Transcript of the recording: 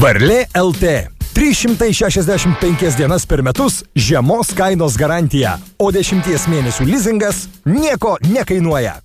Varlė LT. 365 dienas per metus žemos kainos garantija, o 10 mėnesių lizingas nieko nekainuoja.